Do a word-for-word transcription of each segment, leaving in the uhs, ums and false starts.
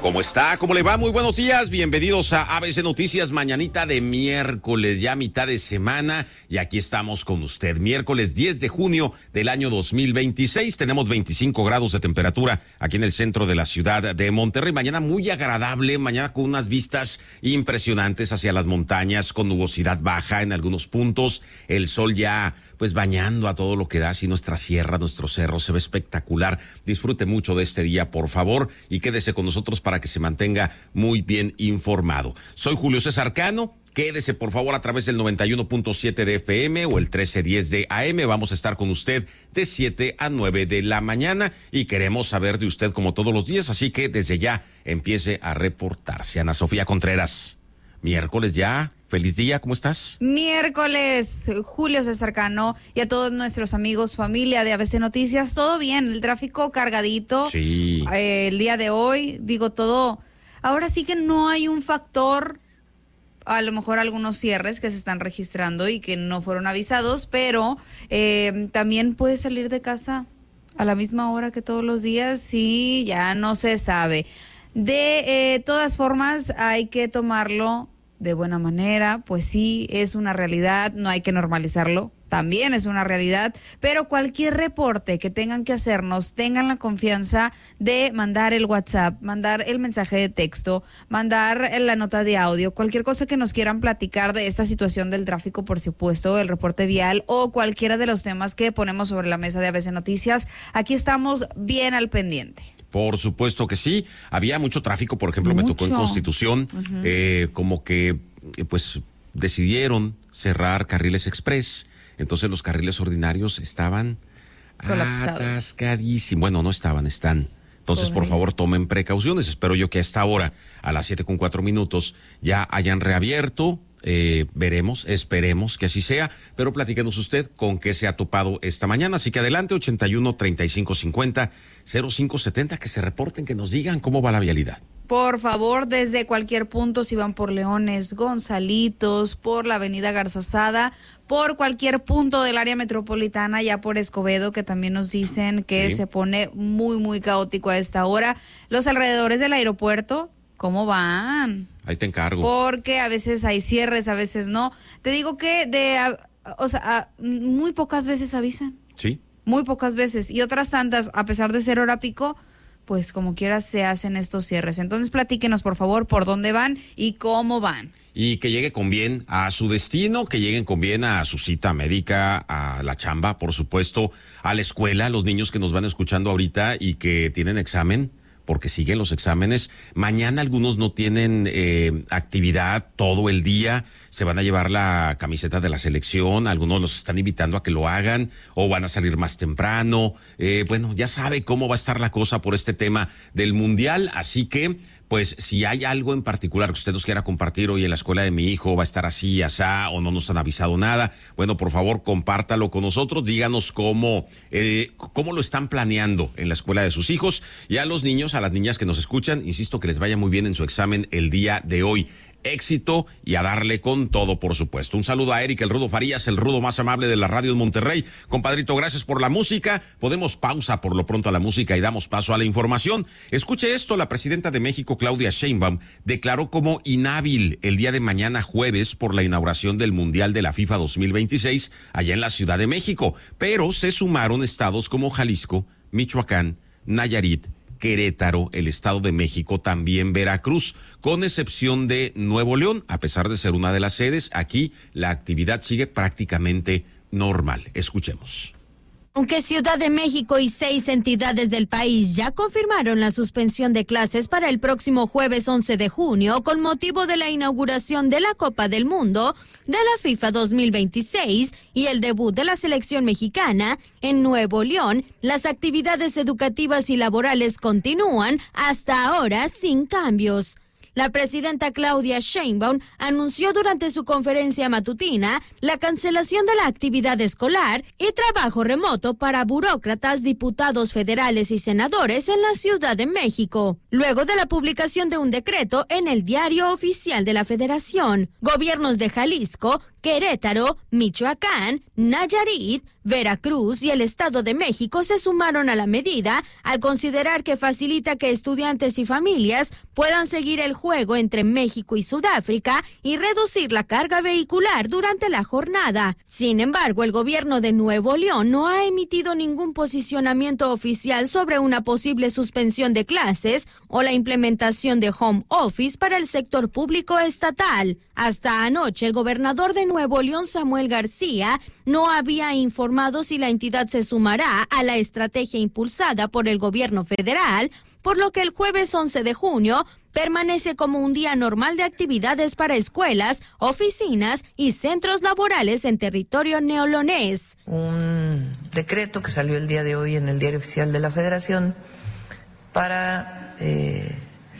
¿Cómo está? ¿Cómo le va? Muy buenos días. Bienvenidos a A B C Noticias, mañanita de miércoles, ya mitad de semana. Y aquí estamos con usted. Miércoles diez de junio del año dos mil veintiséis. Tenemos veinticinco grados de temperatura aquí en el centro de la ciudad de Monterrey. Mañana muy agradable, mañana con unas vistas impresionantes hacia las montañas, con nubosidad baja en algunos puntos. El sol ya pues bañando a todo lo que da, así nuestra sierra, nuestro cerro, se ve espectacular. Disfrute mucho de este día, por favor, y quédese con nosotros para que se mantenga muy bien informado. Soy Julio César Cano. Quédese, por favor, a través del noventa y uno punto siete de F M o el trece diez de A M. Vamos a estar con usted de siete a nueve de la mañana y queremos saber de usted como todos los días, así que desde ya empiece a reportarse. Ana Sofía Contreras, miércoles ya. Feliz día, ¿cómo estás? Miércoles, Julio César Cano, y a todos nuestros amigos, familia de A B C Noticias, todo bien, el tráfico cargadito. Sí. Eh, el día de hoy, digo todo, ahora sí que no hay un factor, a lo mejor algunos cierres que se están registrando y que no fueron avisados, pero eh, también puedes salir de casa a la misma hora que todos los días y ya no se sabe. De eh, todas formas, hay que tomarlo de buena manera, pues sí, es una realidad, no hay que normalizarlo, también es una realidad, pero cualquier reporte que tengan que hacernos, tengan la confianza de mandar el WhatsApp, mandar el mensaje de texto, mandar la nota de audio, cualquier cosa que nos quieran platicar de esta situación del tráfico, por supuesto, el reporte vial o cualquiera de los temas que ponemos sobre la mesa de A B C Noticias, aquí estamos bien al pendiente. Por supuesto que sí. Había mucho tráfico, por ejemplo, mucho. Me tocó en Constitución, uh-huh. eh, como que eh, pues decidieron cerrar carriles express. Entonces los carriles ordinarios estaban colapsados, atascadísimos. Bueno, no estaban, están. Entonces, Pobre. por favor, tomen precauciones. Espero yo que a esta hora, a las siete con cuatro minutos, ya hayan reabierto. Eh, veremos, esperemos que así sea, pero platíquenos usted con qué se ha topado esta mañana. Así que adelante, ochenta y uno, treinta y cinco cincuenta, cero cinco setenta, que se reporten, que nos digan cómo va la vialidad. Por favor, desde cualquier punto, si van por Leones, Gonzalitos, por la avenida Garzazada, por cualquier punto del área metropolitana, ya por Escobedo, que también nos dicen que sí. se pone muy, muy caótico a esta hora. Los alrededores del aeropuerto, ¿cómo van? Ahí te encargo. Porque a veces hay cierres, a veces no. Te digo que de, a, o sea, a, muy pocas veces avisan. Sí. Muy pocas veces. Y otras tantas, a pesar de ser hora pico, pues como quiera se hacen estos cierres. Entonces platíquenos, por favor, por dónde van y cómo van. Y que llegue con bien a su destino, que lleguen con bien a su cita médica, a la chamba, por supuesto, a la escuela, los niños que nos van escuchando ahorita y que tienen examen, porque siguen los exámenes. Mañana algunos no tienen eh, actividad todo el día, se van a llevar la camiseta de la selección, algunos los están invitando a que lo hagan o van a salir más temprano. Eh, bueno, ya sabe cómo va a estar la cosa por este tema del mundial, así que pues si hay algo en particular que usted nos quiera compartir hoy en la escuela de mi hijo, va a estar así, asá, o no nos han avisado nada, bueno, por favor, compártalo con nosotros, díganos cómo, eh, cómo lo están planeando en la escuela de sus hijos, y a los niños, a las niñas que nos escuchan, insisto, que les vaya muy bien en su examen el día de hoy. Éxito y a darle con todo, por supuesto. Un saludo a Eric, el Rudo Farías, el Rudo más amable de la radio en Monterrey. Compadrito, gracias por la música. Podemos pausa por lo pronto a la música y damos paso a la información. Escuche esto, la presidenta de México, Claudia Sheinbaum, declaró como inhábil el día de mañana jueves por la inauguración del Mundial de la FIFA dos mil veintiséis allá en la Ciudad de México, pero se sumaron estados como Jalisco, Michoacán, Nayarit, Querétaro, el Estado de México, también Veracruz, con excepción de Nuevo León. A pesar de ser una de las sedes, aquí la actividad sigue prácticamente normal. Escuchemos. Aunque Ciudad de México y seis entidades del país ya confirmaron la suspensión de clases para el próximo jueves once de junio con motivo de la inauguración de la Copa del Mundo de la FIFA dos mil veintiséis y el debut de la selección mexicana, en Nuevo León, las actividades educativas y laborales continúan hasta ahora sin cambios. La presidenta Claudia Sheinbaum anunció durante su conferencia matutina la cancelación de la actividad escolar y trabajo remoto para burócratas, diputados federales y senadores en la Ciudad de México, luego de la publicación de un decreto en el Diario Oficial de la Federación. Gobiernos de Jalisco, Querétaro, Michoacán, Nayarit, Veracruz y el Estado de México se sumaron a la medida al considerar que facilita que estudiantes y familias puedan seguir el juego entre México y Sudáfrica y reducir la carga vehicular durante la jornada. Sin embargo, el gobierno de Nuevo León no ha emitido ningún posicionamiento oficial sobre una posible suspensión de clases o la implementación de home office para el sector público estatal. Hasta anoche, el gobernador de Nuevo León, Samuel García, no había informado si la entidad se sumará a la estrategia impulsada por el gobierno federal, por lo que el jueves once de junio permanece como un día normal de actividades para escuelas, oficinas y centros laborales en territorio neolonés. Un decreto que salió el día de hoy en el Diario Oficial de la Federación para eh,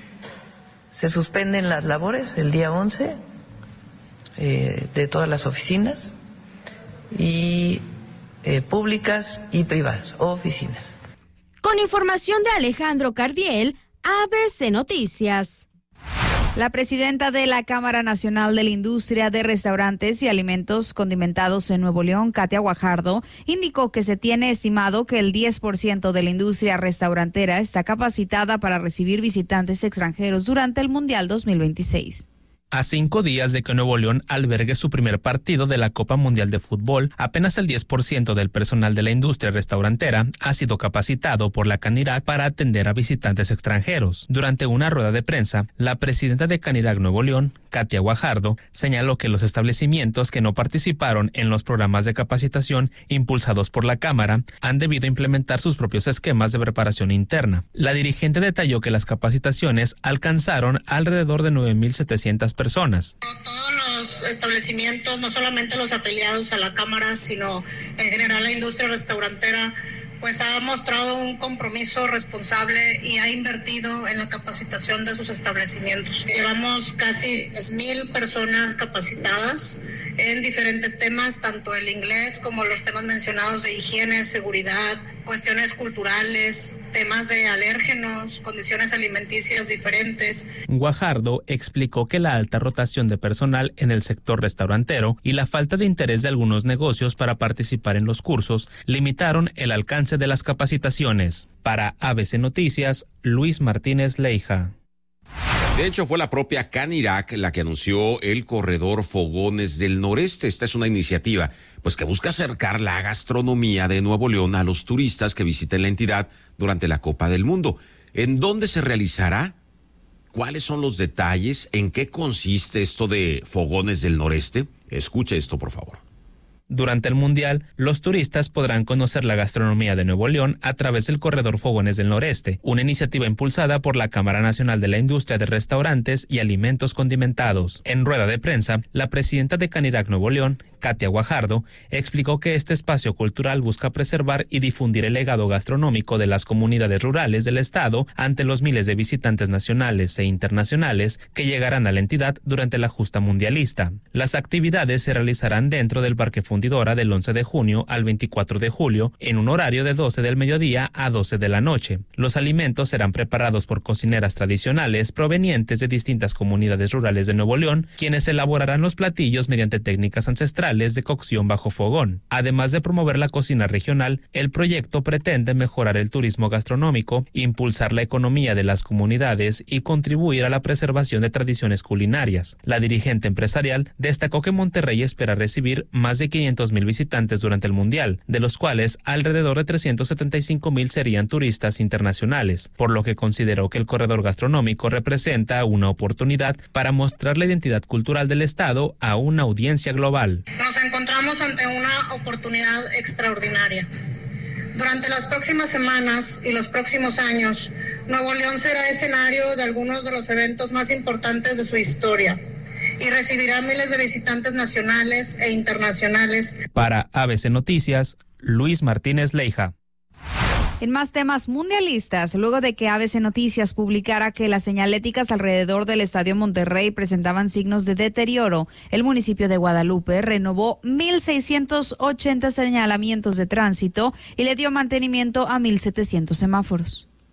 se suspenden las labores el día once eh, de todas las oficinas y eh, públicas y privadas, oficinas. Con información de Alejandro Cardiel, A B C Noticias. La presidenta de la Cámara Nacional de la Industria de Restaurantes y Alimentos Condimentados en Nuevo León, Katia Guajardo, indicó que se tiene estimado que el diez por ciento de la industria restaurantera está capacitada para recibir visitantes extranjeros durante el Mundial dos mil veintiséis. A cinco días de que Nuevo León albergue su primer partido de la Copa Mundial de Fútbol, apenas el diez por ciento del personal de la industria restaurantera ha sido capacitado por la Canirac para atender a visitantes extranjeros. Durante una rueda de prensa, la presidenta de Canirac Nuevo León, Katia Guajardo, señaló que los establecimientos que no participaron en los programas de capacitación impulsados por la Cámara han debido implementar sus propios esquemas de preparación interna. La dirigente detalló que las capacitaciones alcanzaron alrededor de nueve mil setecientas personas. Todos los establecimientos, no solamente los afiliados a la Cámara, sino en general la industria restaurantera, pues ha mostrado un compromiso responsable y ha invertido en la capacitación de sus establecimientos. Llevamos casi mil personas capacitadas en diferentes temas, tanto el inglés como los temas mencionados de higiene, seguridad, cuestiones culturales, temas de alérgenos, condiciones alimenticias diferentes. Guajardo explicó que la alta rotación de personal en el sector restaurantero y la falta de interés de algunos negocios para participar en los cursos limitaron el alcance de las capacitaciones. Para A B C Noticias, Luis Martínez Leija. De hecho, fue la propia Canirac la que anunció el corredor Fogones del Noreste. Esta es una iniciativa pues que busca acercar la gastronomía de Nuevo León a los turistas que visiten la entidad durante la Copa del Mundo. ¿En dónde se realizará? ¿Cuáles son los detalles? ¿En qué consiste esto de Fogones del Noreste? Escuche esto, por favor. Durante el Mundial, los turistas podrán conocer la gastronomía de Nuevo León a través del Corredor Fogones del Noreste, una iniciativa impulsada por la Cámara Nacional de la Industria de Restaurantes y Alimentos Condimentados. En rueda de prensa, la presidenta de Canirac Nuevo León, Katia Guajardo, explicó que este espacio cultural busca preservar y difundir el legado gastronómico de las comunidades rurales del estado ante los miles de visitantes nacionales e internacionales que llegarán a la entidad durante la justa mundialista. Las actividades se realizarán dentro del Parque Fundidora del once de junio al veinticuatro de julio en un horario de doce del mediodía a doce de la noche. Los alimentos serán preparados por cocineras tradicionales provenientes de distintas comunidades rurales de Nuevo León, quienes elaborarán los platillos mediante técnicas ancestrales de cocción bajo fogón. Además de promover la cocina regional, el proyecto pretende mejorar el turismo gastronómico, impulsar la economía de las comunidades y contribuir a la preservación de tradiciones culinarias. La dirigente empresarial destacó que Monterrey espera recibir más de quinientos mil visitantes durante el Mundial, de los cuales alrededor de trescientos setenta y cinco mil serían turistas internacionales, por lo que consideró que el corredor gastronómico representa una oportunidad para mostrar la identidad cultural del estado a una audiencia global. Nos encontramos ante una oportunidad extraordinaria. Durante las próximas semanas y los próximos años, Nuevo León será escenario de algunos de los eventos más importantes de su historia y recibirá miles de visitantes nacionales e internacionales. Para A B C Noticias, Luis Martínez Leija. En más temas mundialistas, luego de que A B C Noticias publicara que las señaléticas alrededor del Estadio Monterrey presentaban signos de deterioro, el municipio de Guadalupe renovó mil seiscientos ochenta señalamientos de tránsito y le dio mantenimiento a mil setecientos semáforos.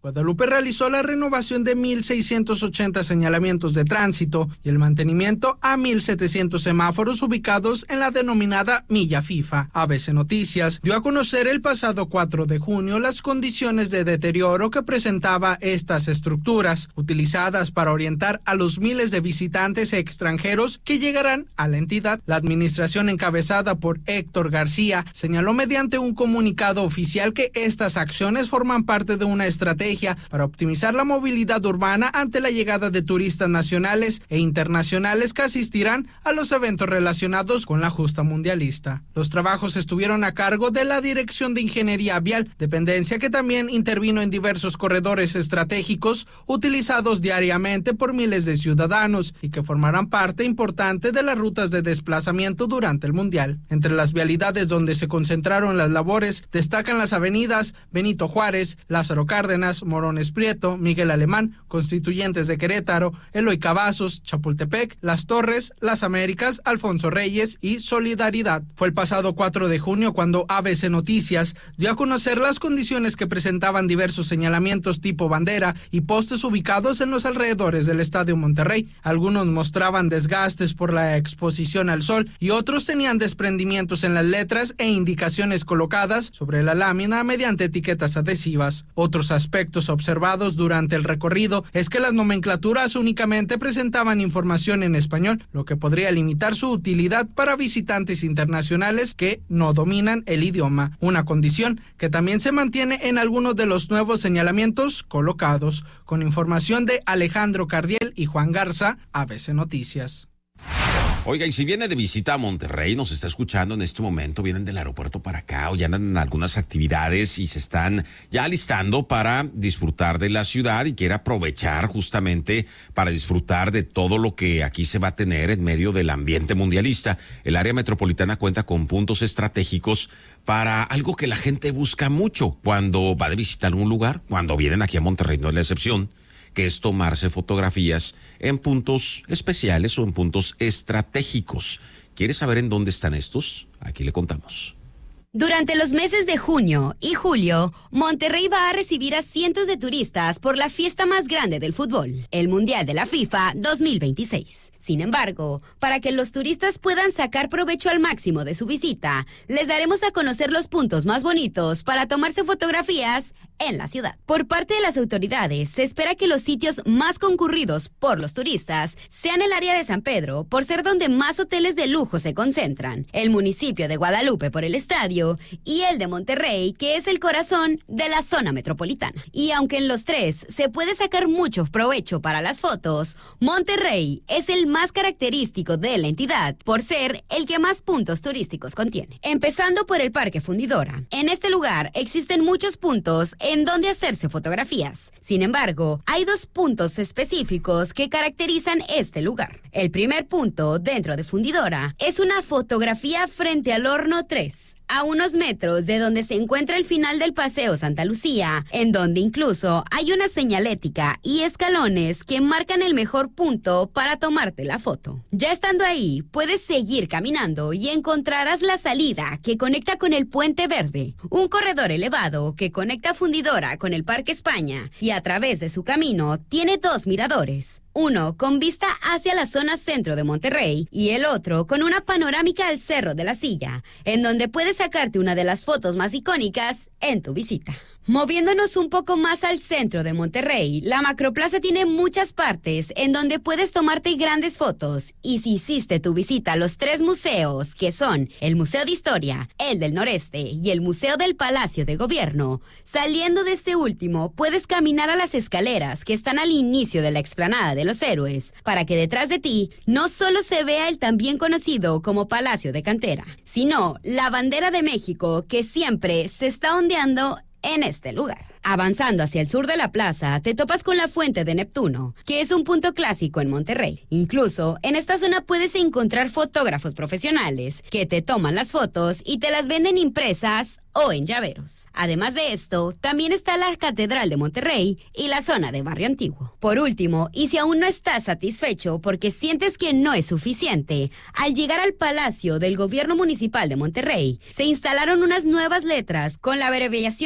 Guadalupe realizó la renovación de mil seiscientos ochenta señalamientos de tránsito y el mantenimiento a mil setecientos semáforos ubicados en la denominada Milla FIFA. A B C Noticias dio a conocer el pasado cuatro de junio las condiciones de deterioro que presentaba estas estructuras, utilizadas para orientar a los miles de visitantes extranjeros que llegarán a la entidad. La administración encabezada por Héctor García señaló mediante un comunicado oficial que estas acciones forman parte de una estrategia para optimizar la movilidad urbana ante la llegada de turistas nacionales e internacionales que asistirán a los eventos relacionados con la justa mundialista. Los trabajos estuvieron a cargo de la Dirección de Ingeniería Vial, dependencia que también intervino en diversos corredores estratégicos utilizados diariamente por miles de ciudadanos y que formarán parte importante de las rutas de desplazamiento durante el Mundial. Entre las vialidades donde se concentraron las labores destacan las avenidas Benito Juárez, Lázaro Cárdenas, Morones Prieto, Miguel Alemán, Constituyentes de Querétaro, Eloy Cavazos, Chapultepec, Las Torres, Las Américas, Alfonso Reyes y Solidaridad. Fue el pasado cuatro de junio cuando A B C Noticias dio a conocer las condiciones que presentaban diversos señalamientos tipo bandera y postes ubicados en los alrededores del Estadio Monterrey. Algunos mostraban desgastes por la exposición al sol y otros tenían desprendimientos en las letras e indicaciones colocadas sobre la lámina mediante etiquetas adhesivas. Otros aspectos observados durante el recorrido es que las nomenclaturas únicamente presentaban información en español, lo que podría limitar su utilidad para visitantes internacionales que no dominan el idioma, una condición que también se mantiene en algunos de los nuevos señalamientos colocados. Con información de Alejandro Cardiel y Juan Garza, A B C Noticias. Oiga, y si viene de visita a Monterrey, nos está escuchando en este momento, vienen del aeropuerto para acá o ya andan en algunas actividades y se están ya alistando para disfrutar de la ciudad y quiere aprovechar justamente para disfrutar de todo lo que aquí se va a tener en medio del ambiente mundialista. El área metropolitana cuenta con puntos estratégicos para algo que la gente busca mucho cuando va de visita a algún lugar, cuando vienen aquí a Monterrey, no es la excepción, que es tomarse fotografías en puntos especiales o en puntos estratégicos. ¿Quieres saber en dónde están estos? Aquí le contamos. Durante los meses de junio y julio, Monterrey va a recibir a cientos de turistas por la fiesta más grande del fútbol, el Mundial de la FIFA dos mil veintiséis. Sin embargo, para que los turistas puedan sacar provecho al máximo de su visita, les daremos a conocer los puntos más bonitos para tomarse fotografías en la ciudad. Por parte de las autoridades, se espera que los sitios más concurridos por los turistas sean el área de San Pedro, por ser donde más hoteles de lujo se concentran, el municipio de Guadalupe por el estadio y el de Monterrey, que es el corazón de la zona metropolitana. Y aunque en los tres se puede sacar mucho provecho para las fotos, Monterrey es el más característico de la entidad por ser el que más puntos turísticos contiene. Empezando por el Parque Fundidora. En este lugar existen muchos puntos en donde hacerse fotografías. Sin embargo, hay dos puntos específicos que caracterizan este lugar. El primer punto dentro de Fundidora es una fotografía frente al Horno tres, a unos metros de donde se encuentra el final del Paseo Santa Lucía, en donde incluso hay una señalética y escalones que marcan el mejor punto para tomarte la foto. Ya estando ahí, puedes seguir caminando y encontrarás la salida que conecta con el Puente Verde, un corredor elevado que conecta Fundidora con el Parque España y a través de su camino tiene dos miradores. Uno con vista hacia la zona centro de Monterrey y el otro con una panorámica al Cerro de la Silla, en donde puedes sacarte una de las fotos más icónicas en tu visita. Moviéndonos un poco más al centro de Monterrey, la Macroplaza tiene muchas partes en donde puedes tomarte grandes fotos. Y si hiciste tu visita a los tres museos, que son el Museo de Historia, el del Noreste y el Museo del Palacio de Gobierno, saliendo de este último, puedes caminar a las escaleras que están al inicio de la explanada de los Héroes, para que detrás de ti no solo se vea el también conocido como Palacio de Cantera, sino la bandera de México que siempre se está ondeando en este lugar. Avanzando hacia el sur de la plaza, te topas con la Fuente de Neptuno, que es un punto clásico en Monterrey. Incluso, en esta zona puedes encontrar fotógrafos profesionales que te toman las fotos y te las venden impresas o en llaveros. Además de esto, también está la Catedral de Monterrey y la zona de Barrio Antiguo. Por último, y si aún no estás satisfecho porque sientes que no es suficiente, al llegar al Palacio del Gobierno Municipal de Monterrey, se instalaron unas nuevas letras con la abreviación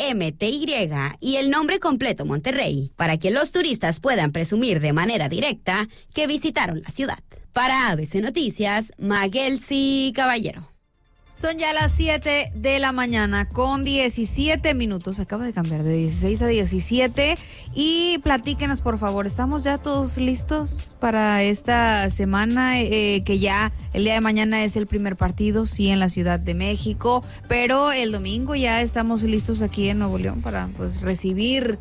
M T Y y el nombre completo Monterrey, para que los turistas puedan presumir de manera directa que visitaron la ciudad. Para A B C Noticias, Maguelsi Caballero. Son ya las siete de la mañana con diecisiete minutos. Acaba de cambiar de dieciséis a diecisiete. Y platíquenos, por favor, ¿estamos ya todos listos para esta semana? Eh, que ya el día de mañana es el primer partido, sí, en la Ciudad de México. Pero el domingo ya estamos listos aquí en Nuevo León para pues recibir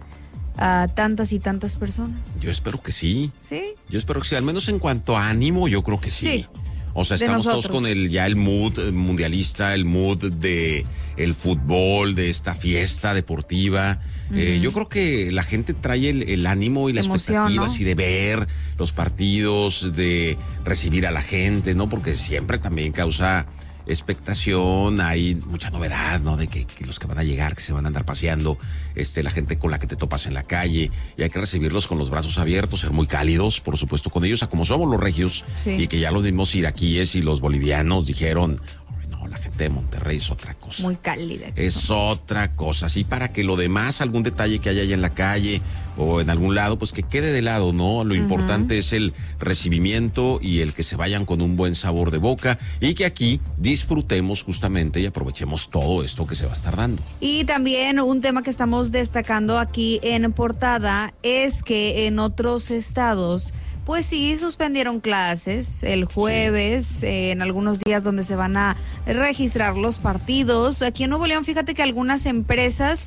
a tantas y tantas personas. Yo espero que sí. ¿Sí? Yo espero que sí. Al menos en cuanto a ánimo, yo creo que sí. Sí. O sea, estamos todos con el ya el mood mundialista, el mood de el fútbol, de esta fiesta deportiva. Uh-huh. Eh, yo creo que la gente trae el, el ánimo y la expectativa, así de ver los partidos, de recibir a la gente, ¿no? Porque siempre también causa expectación, hay mucha novedad, ¿no? De que, que los que van a llegar, que se van a andar paseando, este, la gente con la que te topas en la calle, y hay que recibirlos con los brazos abiertos, ser muy cálidos, por supuesto, con ellos, a como somos los regios, sí. Y que ya los mismos iraquíes y los bolivianos dijeron, no, la gente de Monterrey es otra cosa. Muy cálida. Es son. otra cosa, así para que lo demás, algún detalle que haya allá en la calle o en algún lado, pues que quede de lado, ¿no? Lo uh-huh. importante es el recibimiento y el que se vayan con un buen sabor de boca y que aquí disfrutemos justamente y aprovechemos todo esto que se va a estar dando. Y también un tema que estamos destacando aquí en portada es que en otros estados pues sí, suspendieron clases el jueves, sí. eh, en algunos días donde se van a registrar los partidos. Aquí en Nuevo León, fíjate que algunas empresas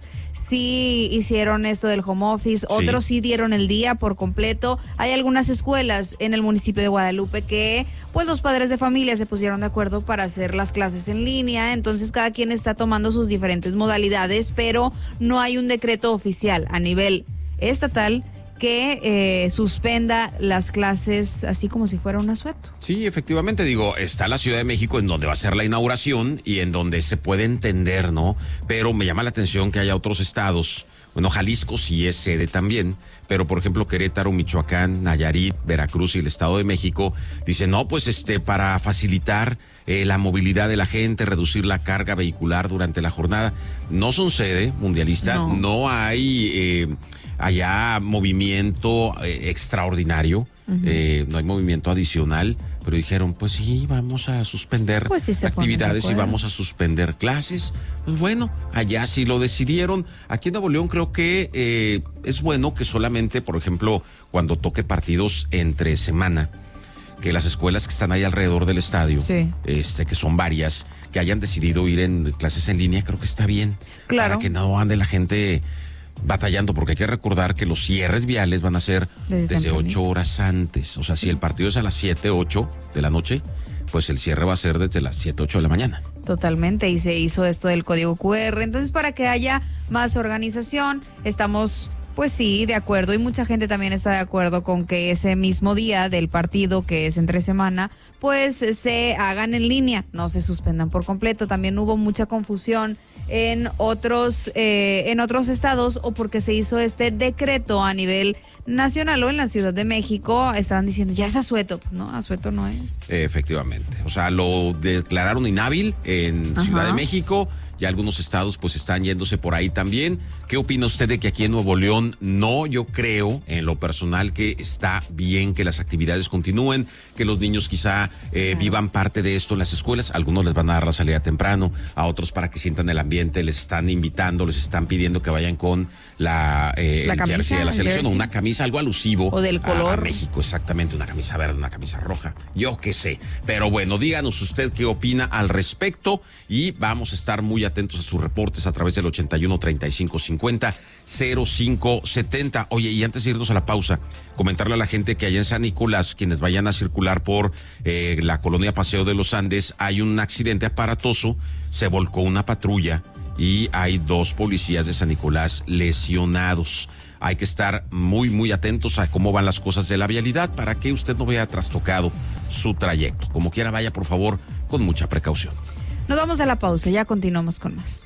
sí hicieron esto del home office, sí. Otros sí dieron el día por completo. Hay algunas escuelas en el municipio de Guadalupe que pues los padres de familia se pusieron de acuerdo para hacer las clases en línea, entonces cada quien está tomando sus diferentes modalidades, pero no hay un decreto oficial a nivel estatal que eh, suspenda las clases así como si fuera un asueto. Sí, efectivamente, digo, está la Ciudad de México en donde va a ser la inauguración y en donde se puede entender, ¿no? Pero me llama la atención que haya otros estados, bueno, Jalisco sí es sede también, pero por ejemplo Querétaro, Michoacán, Nayarit, Veracruz y el Estado de México dicen, no, pues este, para facilitar eh, la movilidad de la gente, reducir la carga vehicular durante la jornada, no son sede mundialista, no, no hay... Eh, allá movimiento eh, extraordinario, uh-huh. eh, no hay movimiento adicional, pero dijeron, pues sí, vamos a suspender pues sí actividades y vamos a suspender clases. Pues bueno, allá sí lo decidieron. Aquí en Nuevo León creo que eh, es bueno que solamente, por ejemplo, cuando toque partidos entre semana, que las escuelas que están ahí alrededor del estadio, sí. este, que son varias, que hayan decidido ir en clases en línea, creo que está bien. Claro. Para que no ande la gente batallando, porque hay que recordar que los cierres viales van a ser desde, desde ocho horas antes. O sea, si el partido es a las siete, ocho de la noche, pues el cierre va a ser desde las siete, ocho de la mañana. Totalmente, y se hizo esto del código cu erre. Entonces, para que haya más organización, estamos... Pues sí, de acuerdo, y mucha gente también está de acuerdo con que ese mismo día del partido, que es entre semana, pues se hagan en línea, no se suspendan por completo. También hubo mucha confusión en otros eh, en otros estados, o porque se hizo este decreto a nivel nacional o en la Ciudad de México, estaban diciendo, ya es asueto. No, asueto no es. Efectivamente, o sea, lo declararon inhábil en Ajá. Ciudad de México. Ya algunos estados pues están yéndose por ahí también. ¿Qué opina usted de que aquí en Nuevo León no? Yo creo en lo personal que está bien que las actividades continúen, que los niños quizá eh, claro. vivan parte de esto en las escuelas. Algunos les van a dar la salida temprano, a otros para que sientan el ambiente, les están invitando, les están pidiendo que vayan con la, eh, la el camisa, jersey de la selección, o una camisa, algo alusivo. O del color. A, a México, exactamente, una camisa verde, una camisa roja. Yo qué sé. Pero bueno, díganos usted qué opina al respecto y vamos a estar muy atentos a sus reportes a través del ochenta y uno, treinta y cinco, cincuenta, cero cinco setenta. Oye, y antes de irnos a la pausa, comentarle a la gente que allá en San Nicolás, quienes vayan a circular por eh, la colonia Paseo de los Andes, hay un accidente aparatoso, se volcó una patrulla y hay dos policías de San Nicolás lesionados. Hay que estar muy, muy atentos a cómo van las cosas de la vialidad para que usted no vea trastocado su trayecto. Como quiera, vaya por favor con mucha precaución. Nos vamos a la pausa, ya continuamos con más.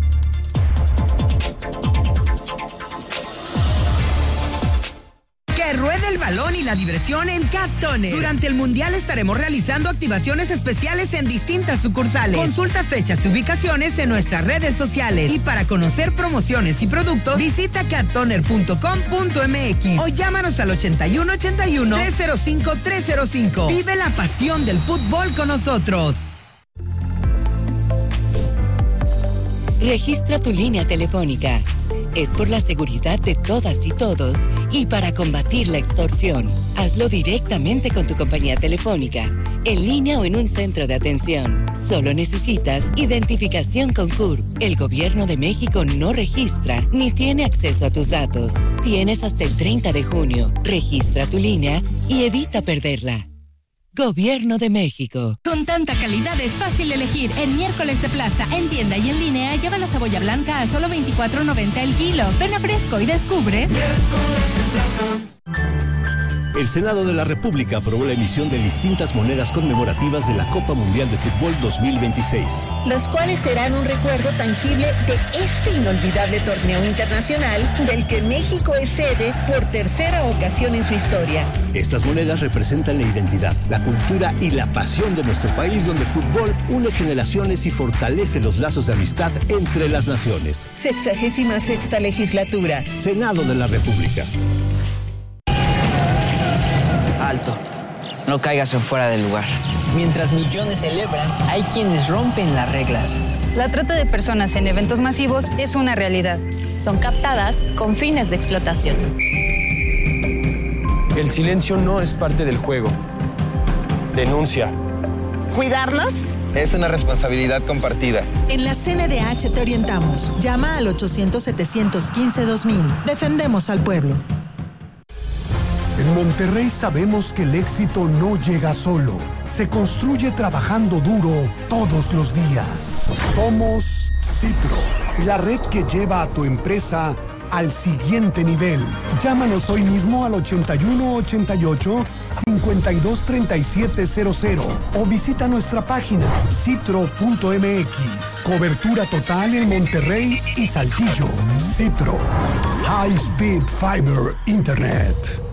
¡Qué ruede el balón y la diversión en Cat Toner. Durante el Mundial estaremos realizando activaciones especiales en distintas sucursales. Consulta fechas y ubicaciones en nuestras redes sociales. Y para conocer promociones y productos, visita cat toner punto com punto m x o llámanos al ochenta y uno ochenta y uno, tres cero cinco, tres cero cinco. Vive la pasión del fútbol con nosotros. Registra tu línea telefónica. Es por la seguridad de todas y todos y para combatir la extorsión. Hazlo directamente con tu compañía telefónica, en línea o en un centro de atención. Solo necesitas identificación con C U R P. El Gobierno de México no registra ni tiene acceso a tus datos. Tienes hasta el treinta de junio. Registra tu línea y evita perderla. Gobierno de México. Con tanta calidad es fácil elegir. En Miércoles de Plaza, en tienda y en línea, lleva la cebolla blanca a solo veinticuatro noventa el kilo. Ven a Fresco y descubre. Miércoles de Plaza. El Senado de la República aprobó la emisión de distintas monedas conmemorativas de la Copa Mundial de Fútbol dos mil veintiséis. Las cuales serán un recuerdo tangible de este inolvidable torneo internacional del que México es sede por tercera ocasión en su historia. Estas monedas representan la identidad, la cultura y la pasión de nuestro país, donde el fútbol une generaciones y fortalece los lazos de amistad entre las naciones. Sexagésima sexta legislatura. Senado de la República. Alto, no caigas en fuera del lugar. Mientras millones celebran, hay quienes rompen las reglas. La trata de personas en eventos masivos es una realidad. Son captadas con fines de explotación. El silencio no es parte del juego. Denuncia. ¿Cuidarnos? Es una responsabilidad compartida. En la C N D H te orientamos. Llama al ochocientos, setecientos quince, dos mil. Defendemos al pueblo. En Monterrey sabemos que el éxito no llega solo. Se construye trabajando duro todos los días. Somos Citro, la red que lleva a tu empresa al siguiente nivel. Llámanos hoy mismo al ochenta y uno ochenta y ocho, cincuenta y dos treinta y siete cero cero o visita nuestra página citro punto m x. Cobertura total en Monterrey y Saltillo. Citro. High Speed Fiber Internet.